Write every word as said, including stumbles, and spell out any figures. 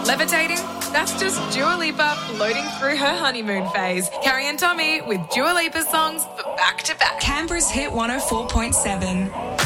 Levitating? That's just Dua Lipa floating through her honeymoon phase. Carrie and Tommy with Dua Lipa songs for back to back. Canberra's Hit one oh four point seven.